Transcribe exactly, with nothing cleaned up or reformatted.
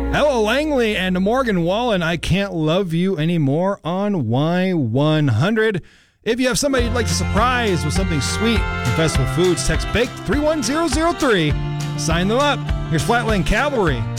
Ella Langley and Morgan Wallen, I Can't Love You Anymore on Y one hundred. If you have somebody you'd like to surprise with something sweet from Festival Foods, text BAKE three one zero zero three. Sign them up. Here's Flatland Cavalry